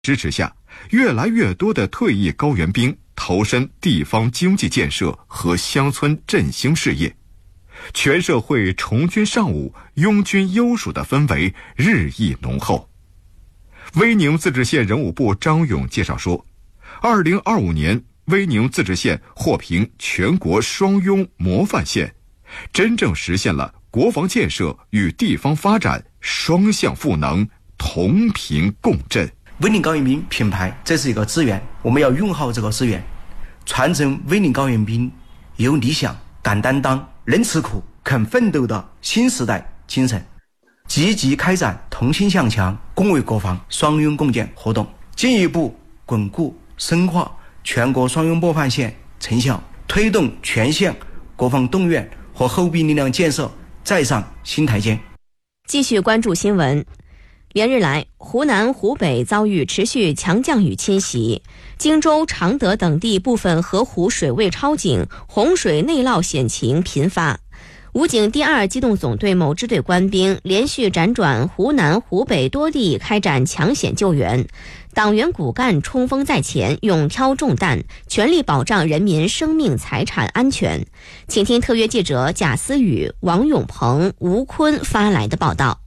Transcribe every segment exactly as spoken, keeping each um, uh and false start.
支持下，越来越多的退役高原兵投身地方经济建设和乡村振兴事业，全社会崇军尚武、拥军优属的氛围日益浓厚。威宁自治县人武部张勇介绍说，二零二五年威宁自治县获评全国双拥模范县，真正实现了国防建设与地方发展双向赋能、同频共振。 威宁高原兵品牌，这是一个资源，我们要用好这个资源，传承威宁高原兵有理想、敢担当、能吃苦、肯奋斗的新时代精神，积极开展同心向强、共卫国防双拥共建活动，进一步巩固深化全国双拥模范县成效，推动全县国防动员和后备力量建设再上新台阶。 继续关注新闻。连日来，湖南、湖北遭遇持续强降雨侵袭，荆州、常德等地部分河湖水位超警，洪水内涝险情频发。武警第二机动总队某支队官兵连续辗转湖南、湖北多地开展抢险救援，党员骨干冲锋在前，勇挑重担，全力保障人民生命财产安全。请听特约记者贾思雨、王永鹏、吴坤发来的报道。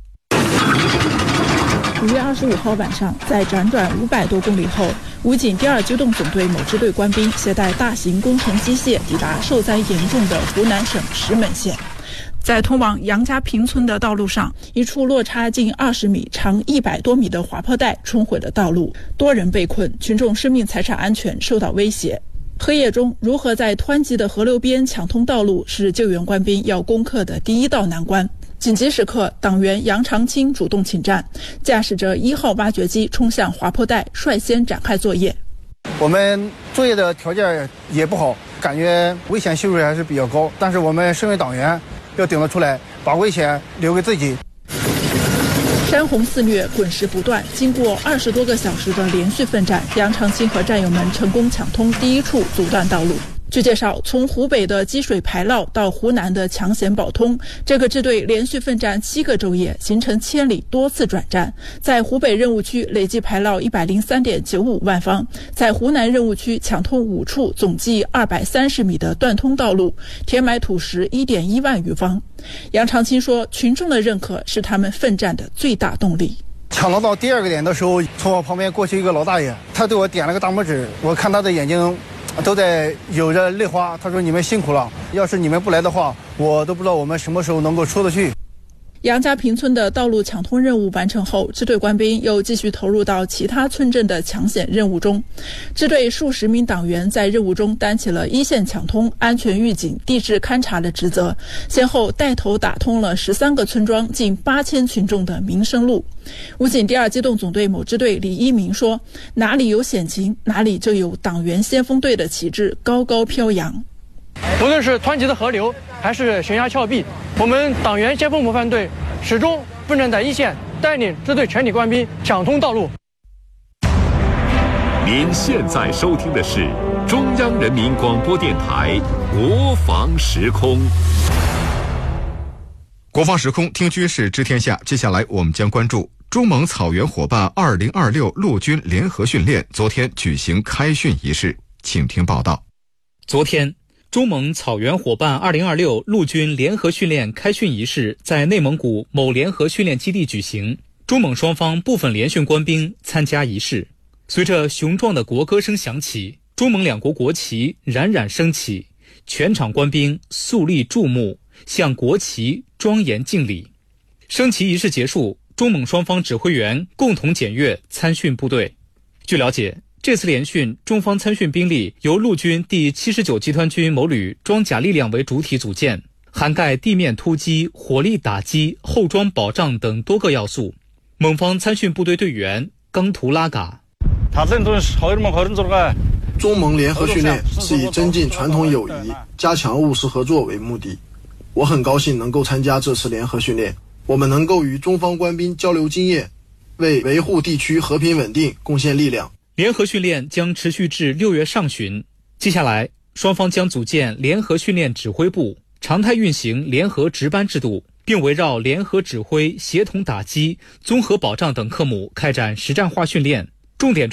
五月二十五号晚上，在辗转五百多公里后，武警第二机动总队某支队官兵携带大型工程机械抵达受灾严重的湖南省石门县。在通往杨家坪村的道路上，一处落差近二十米、长一百多米的滑坡带冲毁了道路，多人被困，群众生命财产安全受到威胁。黑夜中，如何在湍急的河流边抢通道路，是救援官兵要攻克的第一道难关。紧急时刻，党员杨长青主动请战，驾驶着一号挖掘机冲向滑坡带，率先展开作业。 我们作业的条件也不好，感觉危险系数还是比较高，但是我们身为党员要顶得出来，把危险留给自己。 山洪肆虐，滚石不断，经过二十多个小时的连续奋战，杨长青和战友们成功抢通第一处阻断道路。据介绍，从湖北的积水排涝到湖南的抢险保通，这个支队连续奋战七个昼夜，行程千里，多次转战，在湖北任务区累计排涝一百零三点九五万方，在湖南任务区抢通五处总计二百三十米的断通道路，填埋土石一点一万余方。杨长青说，群众的认可是他们奋战的最大动力。 抢到到第二个点的时候，从我旁边过去一个老大爷，他对我点了个大拇指，我看他的眼睛都在有着泪花，他说你们辛苦了，要是你们不来的话，我都不知道我们什么时候能够出得去。 杨家坪村的道路抢通任务完成后，支队官兵又继续投入到其他村镇的抢险任务中。支队数十名党员在任务中担起了一线抢通、安全预警、地质勘察的职责，先后带头打通了十三个村庄近八千群众的民生路。武警第二机动总队某支队李一鸣说，哪里有险情，哪里就有党员先锋队的旗帜高高飘扬。 无论是湍急的河流还是悬崖峭壁，我们党员先锋模范队始终奋战在一线，带领支队全体官兵抢通道路。 您现在收听的是中央人民广播电台国防时空。 国防时空听军事知天下，接下来我们将关注中蒙草原伙伴二零二六陆军联合训练昨天举行开训仪式，请听报道。 昨天，中蒙草原伙伴二零二六陆军联合训练开训仪式在内蒙古某联合训练基地举行，中蒙双方部分联训官兵参加仪式。随着雄壮的国歌声响起，中蒙两国国旗冉冉升起，全场官兵肃立注目，向国旗庄严敬礼。升旗仪式结束，中蒙双方指挥员共同检阅参训部队。据了解，这次联训中方参训兵力由陆军第七十九集团军某旅装甲力量为主体组建，涵盖地面突击、火力打击、后装保障等多个要素。蒙方参训部队队员冈图拉嘎， 中蒙联合训练是以增进传统友谊、加强务实合作为目的。我很高兴能够参加这次联合训练，我们能够与中方官兵交流经验，为维护地区和平稳定贡献力量。 联合训练将持续至六月上旬，接下来双方将组建联合训练指挥部，常态运行联合值班制度，并围绕联合指挥、协同打击、综合保障等科目开展实战化训练。 重点